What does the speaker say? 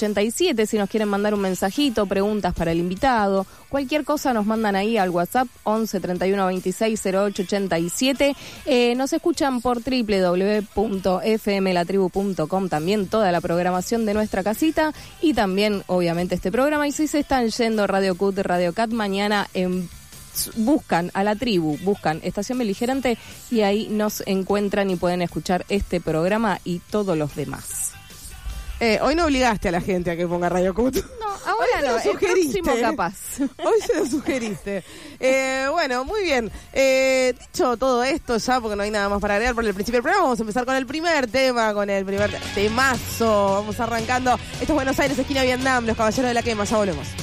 0887, si nos quieren mandar un mensajito, preguntas para el invitado, cualquier cosa nos mandan ahí al WhatsApp 11 31 26 08 87. Nos escuchan por www.fmlatribu.com, también toda la programación de nuestra casita y también obviamente este programa. Y si se están yendo Radio Cut, Radio Cat, mañana buscan a la tribu, buscan Estación Beligerante y ahí nos encuentran y pueden escuchar este programa y todos los demás. Hoy no obligaste a la gente a que ponga Radio Cut. No, ahora no, el próximo capaz. Hoy se lo sugeriste. Bueno, muy bien. Dicho todo esto ya, porque no hay nada más para agregar por el principio del programa, vamos a empezar con el primer tema, con el primer temazo. Vamos arrancando. Esto es Buenos Aires, esquina Vietnam, Los Caballeros de la Quema. Ya volvemos.